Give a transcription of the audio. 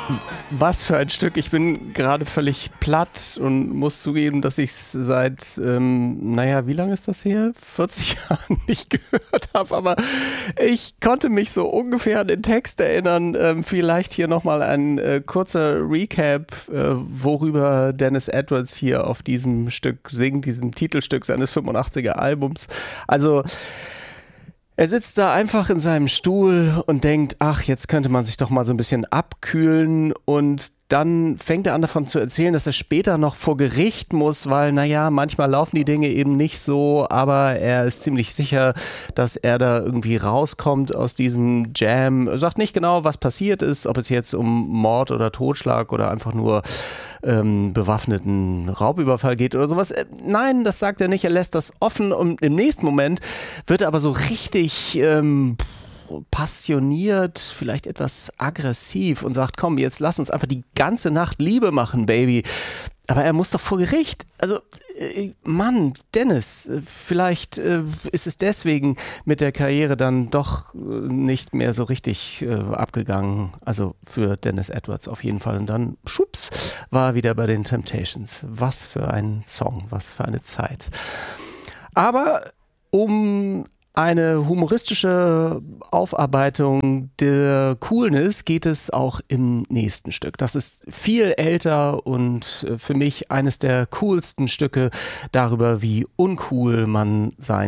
Was für ein Stück. Ich bin gerade völlig platt und muss zugeben, dass ich es seit, wie lange ist das her? 40 Jahren nicht gehört habe, aber ich konnte mich so ungefähr an den Text erinnern. Vielleicht hier nochmal ein kurzer Recap, worüber Dennis Edwards hier auf diesem Stück singt, diesem Titelstück seines 85er Albums. Also er sitzt da einfach in seinem Stuhl und denkt, ach, jetzt könnte man sich doch mal so ein bisschen abkühlen, und dann fängt er an davon zu erzählen, dass er später noch vor Gericht muss, weil, manchmal laufen die Dinge eben nicht so, aber er ist ziemlich sicher, dass er da irgendwie rauskommt aus diesem Jam. Er sagt nicht genau, was passiert ist, ob es jetzt um Mord oder Totschlag oder einfach nur bewaffneten Raubüberfall geht oder sowas. Nein, das sagt er nicht, er lässt das offen, und im nächsten Moment wird er aber so richtig passioniert, vielleicht etwas aggressiv und sagt, komm, jetzt lass uns einfach die ganze Nacht Liebe machen, Baby. Aber er muss doch vor Gericht. Also, Mann, Dennis, vielleicht ist es deswegen mit der Karriere dann doch nicht mehr so richtig abgegangen. Also für Dennis Edwards auf jeden Fall. Und dann, schwupps, war er wieder bei den Temptations. Was für ein Song, was für eine Zeit. Aber um eine humoristische Aufarbeitung der Coolness geht es auch im nächsten Stück. Das ist viel älter und für mich eines der coolsten Stücke darüber, wie uncool man sein